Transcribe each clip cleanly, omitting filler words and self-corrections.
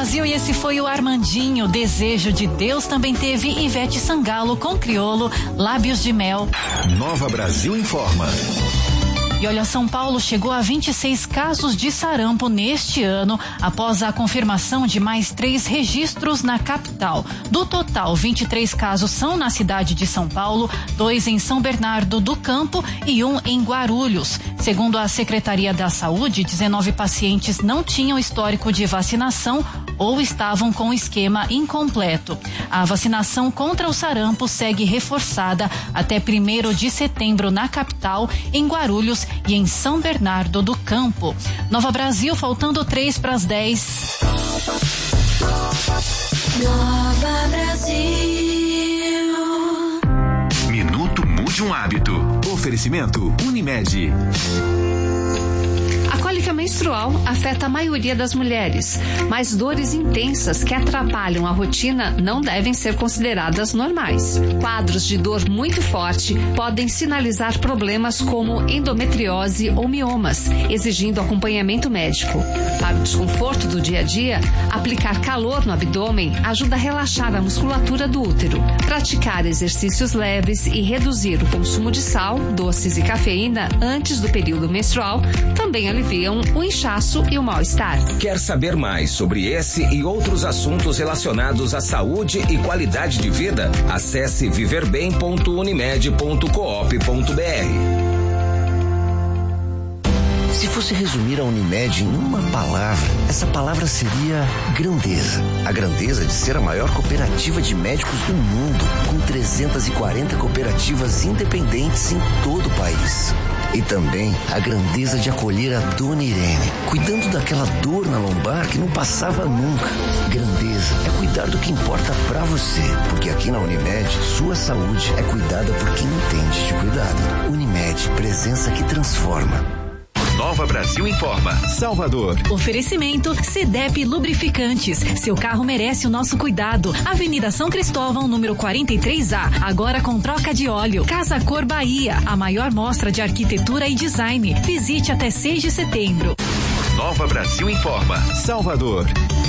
Brasil, e esse foi o Armandinho. Desejo de Deus também teve Ivete Sangalo com Criolo, Lábios de Mel. Nova Brasil informa. E olha, São Paulo chegou a 26 casos de sarampo neste ano, após a confirmação de mais 3 registros na capital. Do total, 23 casos são na cidade de São Paulo, 2 em São Bernardo do Campo e 1 em Guarulhos. Segundo a Secretaria da Saúde, 19 pacientes não tinham histórico de vacinação ou estavam com o esquema incompleto. A vacinação contra o sarampo segue reforçada até 1º de setembro na capital, em Guarulhos e em São Bernardo do Campo. Nova Brasil, faltando 3 para as 10. Nova Brasil. Minuto Mude um Hábito. Oferecimento Unimed. A cólica menstrual afeta a maioria das mulheres, mas dores intensas que atrapalham a rotina não devem ser consideradas normais. Quadros de dor muito forte podem sinalizar problemas como endometriose ou miomas, exigindo acompanhamento médico. Para o desconforto do dia a dia, aplicar calor no abdômen ajuda a relaxar a musculatura do útero. Praticar exercícios leves e reduzir o consumo de sal, doces e cafeína antes do período menstrual também aliviam o inchaço e o mal-estar. Quer saber mais sobre esse e outros assuntos relacionados à saúde e qualidade de vida? Acesse viverbem.unimed.coop.br. Se fosse resumir a Unimed em uma palavra, essa palavra seria grandeza. A grandeza de ser a maior cooperativa de médicos do mundo, com 340 cooperativas independentes em todo o país. E também a grandeza de acolher a Dona Irene, cuidando daquela dor na lombar que não passava nunca. Grandeza é cuidar do que importa pra você, porque aqui na Unimed, sua saúde é cuidada por quem entende de cuidado. Unimed, presença que transforma. Nova Brasil informa. Salvador. Oferecimento CDEP Lubrificantes. Seu carro merece o nosso cuidado. Avenida São Cristóvão, número 43A. Agora com troca de óleo. Casa Cor Bahia. A maior mostra de arquitetura e design. Visite até 6 de setembro. Nova Brasil informa. Salvador.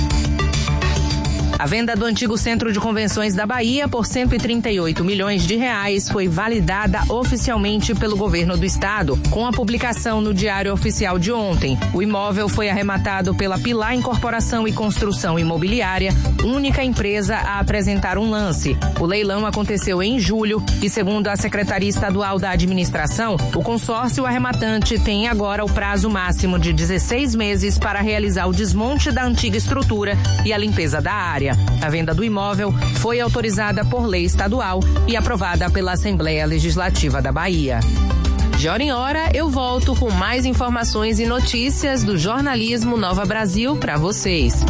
A venda do antigo Centro de Convenções da Bahia por R$138 milhões foi validada oficialmente pelo governo do estado, com a publicação no Diário Oficial de ontem. O imóvel foi arrematado pela Pilar Incorporação e Construção Imobiliária, única empresa a apresentar um lance. O leilão aconteceu em julho e, segundo a Secretaria Estadual da Administração, o consórcio arrematante tem agora o prazo máximo de 16 meses para realizar o desmonte da antiga estrutura e a limpeza da área. A venda do imóvel foi autorizada por lei estadual e aprovada pela Assembleia Legislativa da Bahia. De hora em hora, eu volto com mais informações e notícias do jornalismo Nova Brasil para vocês.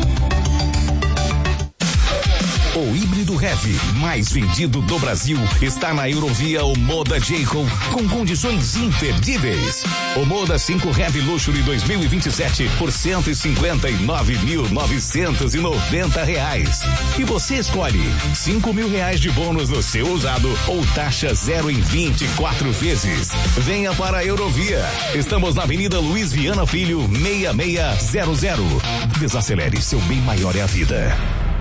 O híbrido heavy mais vendido do Brasil está na Eurovia Omoda J-Con com condições imperdíveis. Omoda 5 Heavy Luxury 2027 por R$159.990. E você escolhe R$5.000 de bônus no seu usado ou taxa 0 em 24 vezes. Venha para a Eurovia. Estamos na Avenida Luiz Viana Filho, 6600. Desacelere, seu bem maior é a vida.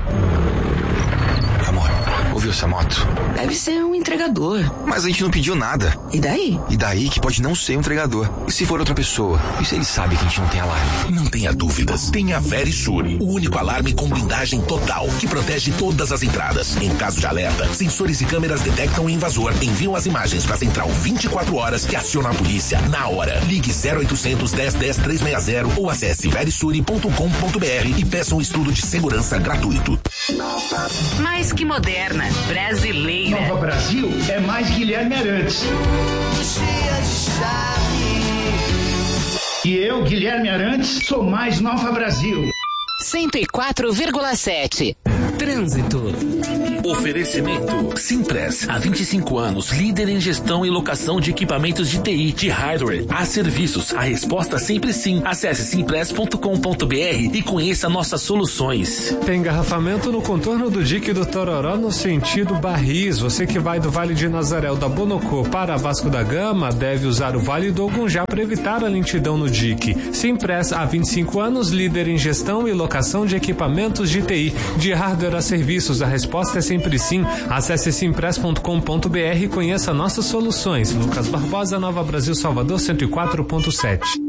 Amor, ouviu essa moto? Deve ser um entregador. Mas a gente não pediu nada. E daí? E daí que pode não ser um entregador. E se for outra pessoa? E se ele sabe que a gente não tem alarme? Não tenha dúvidas. Tenha a Verisure, o único alarme com blindagem total, que protege todas as entradas. Em caso de alerta, sensores e câmeras detectam o invasor, enviam as imagens para a central 24 horas que aciona a polícia na hora. Ligue 0800 10 10 360 ou acesse verisure.com.br e peça um estudo de segurança gratuito. Mais que moderna, brasileira. Nova Brasil é mais Guilherme Arantes. E eu, Guilherme Arantes, sou mais Nova Brasil. 104,7. Trânsito. Oferecimento Simpress, há 25 anos, líder em gestão e locação de equipamentos de TI, de hardware, a serviços. A resposta sempre sim. Acesse simpress.com.br e conheça nossas soluções. Tem engarrafamento no contorno do dique do Tororó no sentido Barris. Você que vai do Vale de Nazaré da Bonocô para Vasco da Gama deve usar o Vale do Ogunjá para evitar a lentidão no dique. Simpress, há 25 anos, líder em gestão e locação de equipamentos de TI, de hardware a serviços. A resposta é sempre sim. Acesse simpress.com.br e conheça nossas soluções. Lucas Barbosa, Nova Brasil, Salvador, 104.7.